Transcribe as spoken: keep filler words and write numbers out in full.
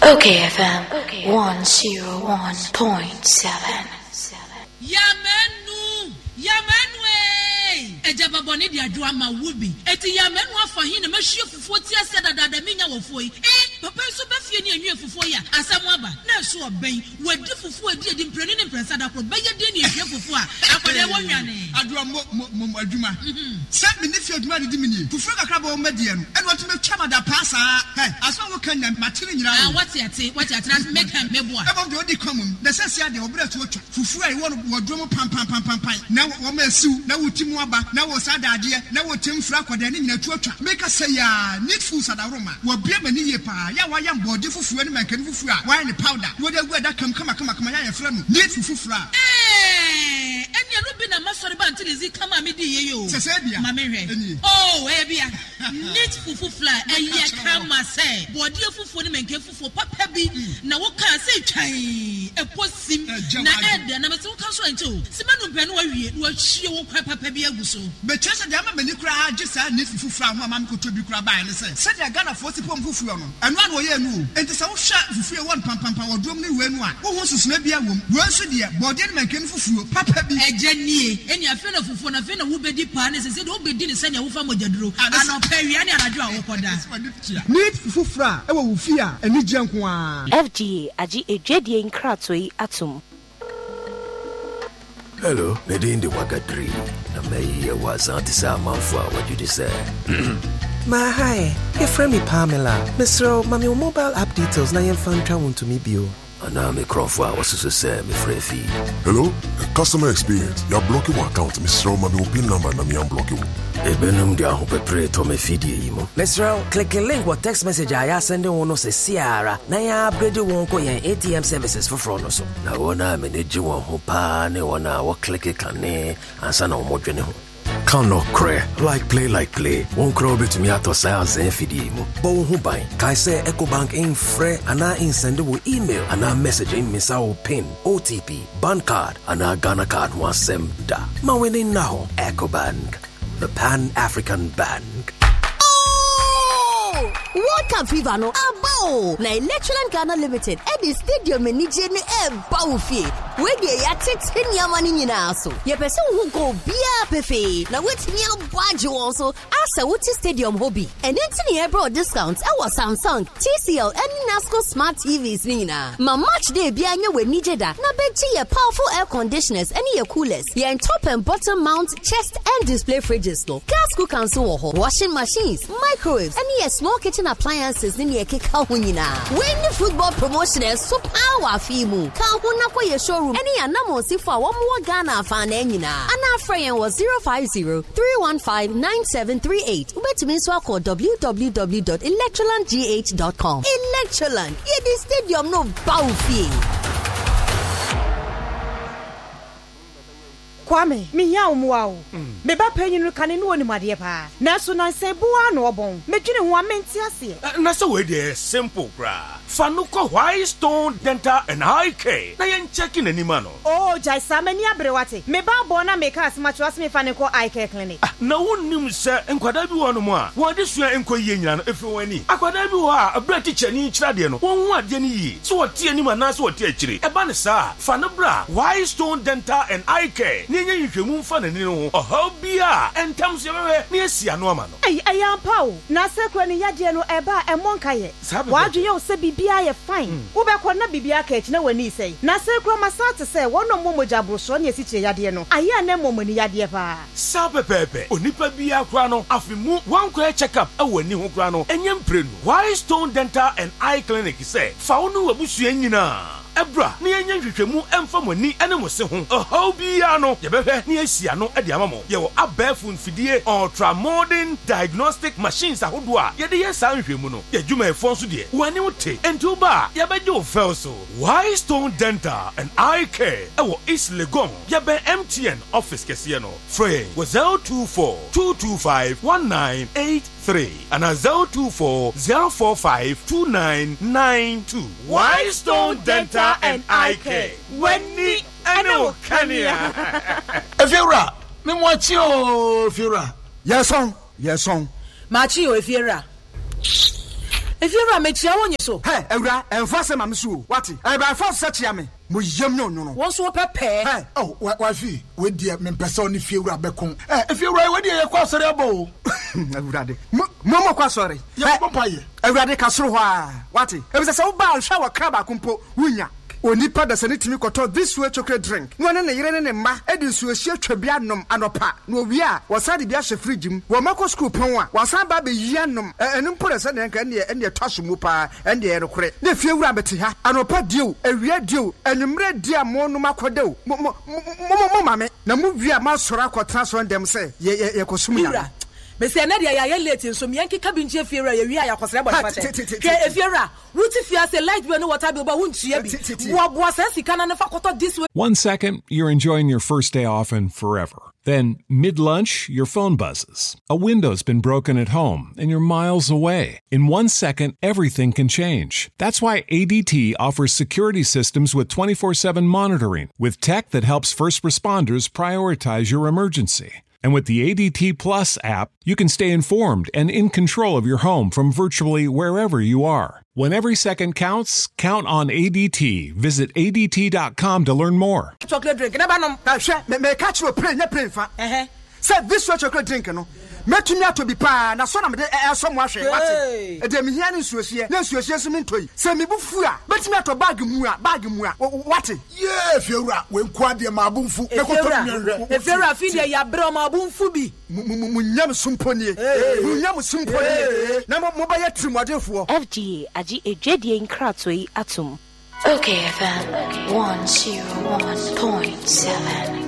Okay F M one oh one point seven. Yamenu, Yamenu, Ejaba boni di adwa ma wubi. Eti Yamenu afa hin na mahie fufuo ti ase dadada minya wofo yi. Eh, papa so ba fie ni enwe fufuo ya. Asam aba. Na so oben, wadi fufuo adi adi mprenu ne mpresa da kro. Beye di ni ehwe fufuo a. Akode wonwane. Adwa mo mo adwuma. Se me ne fie adwuma di mini. Fufuo kakra ba o madie no. E no to me twama da pasa. Hey, aso wo kan na matire nyira. Ah, what yate, what yate na make am meboa. E bo di common. The sense ya de obra to otwa. Fufuo ai wo wadwo pam pam pam pam pam. Na wo ma siu, na wo timu aba, na wo sadade, na wo timfra kwada ne nyina tu atwa. Make say ya needful sadaroma. Wo bia mani ye pa. Ya wa yam body fufuo ne mankan fufuo a. Wa ne powder. Wo da gu da kam kama kama kama ya yefra no. Needful fufuo a. Eh, eni anu bi na masori ba ntili zi kama mi di ye yo. Se se bia. Ma me hwe. Oh, e bia. Needful fufuo a eye kama say. Body fufuo ne mankan fufuo papa bi na wo ka say twan. E posim na ed na me se wo ka so ento. Simanu mpenu wa wie wa hie wo kwa papa bi aguso. Be chese de ama mani kura agi sa ne fufuo ho ama mkoto bi kura ba ne se. Se de Ghana fo si pom fufuo no. Eno an wo ye nu. Enti se wo hwa fufuo won pam pam pam wodom ne we nu a. Wo ho susuna bi awom. Wo so de body ne mankan fufuo papa bi. Eje nie. Eni afi na fufuo na afi na wo bedi pa ne se se de wo bedi ne se ne wo fa mojaduro. Ano pa wi ane anadwo a wo koda. Need fufuo a e wo wo fi a eni gye nko a. F G A agi edwedie nkrato yi atum. Hello, Nadine the Wagadri. Na me was antisa manfwa what you say. Ma hi, your friend me Pamela. Mister Mami mobile app details na yen fan travel to me bio. Ana me crofwa was to say me free fee. Hello, customer experience. You block your account, Mister Mami pin number na me unblock you. Ebenum dia ho pepre to me feedie yi mo. Mister click a link what text message I send one se Ciara. Na ya upgrade won ko yen A T M services for front no so. Na wona me ne ji won ho pa ne wona wo click kane ansa na wo dwene ho. Can no cray like play like play. Won crow bit me ato science en feedie mo. Bo ho ban. Kai say EcoBank in free ana in send wo email ana message in misa wo pin O T P bank card ana Ghana card one sem da. Ma winning now EcoBank. The Pan-African Bank. Oh! World Cup Fever no abo! Na Electroland Ghana Limited at the stadium in Nije ni eba ufi. Wege ya tete nyamani nyina aso. Ye pese uhuko biya pefe. Na weti ni abwaji wanso asa wuti stadium hobby. And enti ni ebro discounts ewa Samsung, T C L and Nasco Smart T Vs nina. Ma match day biya nye we Nije da. Na beji ye powerful air conditioners and ye coolers. Ye top and bottom mount chest and display fridges no. Gas cooker so woho. Washing machines, microwaves and ye small kitchen appliances ni ye keka hunyina. When the football promotioners so power fimu. Ka huna kwa ye showroom. Any anamo si for one more Ghana fan enyina. Ana Freyan was zero five zero three one five nine seven three eight. Ubetumi so call w w w dot electroland g h dot com. Electroland, ye the stadium no baufi. Kwame, mi ya umwao. Me ba penyi no kane no ni made pa. Na so na se boa no obon. Me dwene ho amenti ase. Na so we dey simple bra. Fanuko White Stone Dental and Eye Care. Na yen checking anima no. Oh, jai samani abrewate. Me ba bo na me ka asma cho asme Fanuko Eye Care Clinic. Na wonnim se enkwada bi wo no mo a. Wo de sua enkoyie nyina no efi wani. Akwada bi wo a abra teacher ni kira de no. Won hu ade ni yi. So wo tie anima na so wo tie akire. E ba ne sa. Fanubra White Stone Dental and Eye Care. Nye nhwehwemu mfa nani no ho ohaw bia entam se bewe na esia no ama no ai ai ampa o na sekro ne yade no eba emonka ye wadwe o se bibia ye fine wo be ko na bibia ka echi na wani sei na sekro masate se wono momoja brosro na esiche yade no aya na momoni yade pa sa pepepe onipa bia kra no afemu wan kra check up awani ho kra no enyem prenu White Stone Dental and Eye Clinic say fa wo no wabusua nyina Ebra, ni enye nhwehwemu emfa moni ene mo se ho. Ohaw bia no, ye behwe ni asia no e de amamo. Ye wo abafun fidie ultra modern diagnostic machines ahodo a ye de ye sa nhwehemu no. Ye dwuma efon so de. Wani wote. Enti ba, ye beje o fel so. White Stone Dental and Eye Care. E wo East Legon. Ye be M T N office kese no. Frey was zero two four two two five one nine eight three and a zero two four zero four five two nine nine two. White Stone Dental and Eye Care. Wenni eno kania. Efiura, me mwachi o Efiura. Yes on, yes on. Machi o Efiura. If you are making your so, hey, Eura, and Fossa Mamsu, what? I buy for such yammy. Muyam no no. Once so prepare. Oh, what was he? With dear Memperson if you are becon. If you're right, what do you cross a bow? Evrade. Momo sorry. Yapaya. Evrade Casroa. What? It was a so bad shower crab kumpo, Wunya. Onipa da sane timi koto this way chocolate drink. No na yere ne ma edi nsuo hie twabia nom anopa. No wi a wasade bia hye fridge mu. Wo mako school pon a wasan ba be yi anom. Enu mpore se ne nka ne ne twaso mu pa ende ye rekore. Na fie wura beti ha. Anopa dio, awia dio, enumre dia mo no makodew. Mo mo mo mame. Na mu wi a ma sora akotra so ndem se ye ye kosum ya. Mesi na dia ya late nso miyanki kabinje fiera ya wi ya kwasere body fate ke fiera ruti fia say light bill no water bill ba wuntua bi wo bo sense kana na fakoto this way. One second you're enjoying your first day off and forever. Then mid-lunch your phone buzzes. A window's been broken at home and you're miles away. In one second everything can change. That's why A D T offers security systems with twenty-four seven monitoring with tech that helps first responders prioritize your emergency. And with the A D T Plus app, you can stay informed and in control of your home from virtually wherever you are. When every second counts, count on A D T. Visit A D T dot com to learn more. Chocolate drink. Me me catch you play, ne play fa. Eh. Say this chocolate drink no. Metumi ato bi pa na so na me de eso mo ahwe wate. E de me hia ne nsuohie. Na nsuohie so me ntoi. Se me bufu a, metumi ato bag mu a, bag mu a. Wate. Yeah, fiewura, we nko ade ma abunfu. E ko to nwe. E fiewura fi de ya bre ma abunfu bi. Mu nyam sumponie. Mu nyam sumponie. Na mo ba ya trimodefo. F G A agi ejedie nkrato yi atum. Okay F M one oh one point seven.